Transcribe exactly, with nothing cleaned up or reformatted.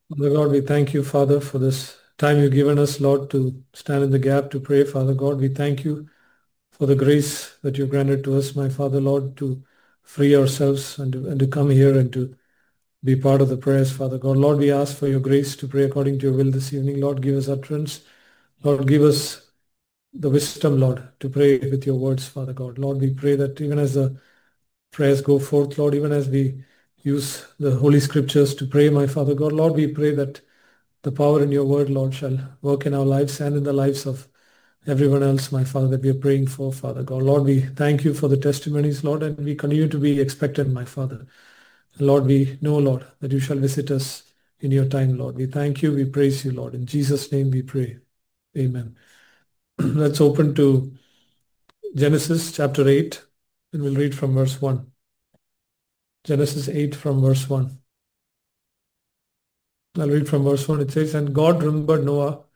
Father God, we thank you, Father, for this time you've given us, Lord, to stand in the gap to pray. Father God, we thank you for the grace that you've granted to us, my Father, Lord, to free ourselves and to, and to come here and to be part of the prayers, Father God. Lord, we ask for your grace to pray according to your will this evening. Lord, give us utterance. Lord, give us the wisdom, Lord, to pray with your words, Father God. Lord, we pray that even as the prayers go forth, Lord, even as we use the Holy Scriptures to pray, my Father God, Lord, we pray that the power in your word, Lord, shall work in our lives and in the lives of everyone else, my Father, that we are praying for, Father God. Lord, we thank you for the testimonies, Lord, and we continue to be expectant, my Father. Lord, we know, Lord, that you shall visit us in your time, Lord. We thank you, we praise you, Lord. In Jesus' name we pray. Amen. Let's open to Genesis chapter eight, and we'll read from verse one. Genesis eight from verse one. I'll read from verse one. It says, And God remembered Noah